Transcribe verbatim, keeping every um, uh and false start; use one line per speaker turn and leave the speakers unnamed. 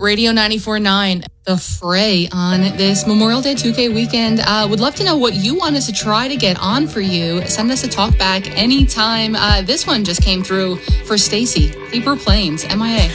Radio ninety-four point nine, The Fray on this Memorial Day two K weekend. Uh, would love to know what you want us to try to get on for you. Send us a talk back anytime. Uh, this one just came through for Stacy. Paper Planes, M I A.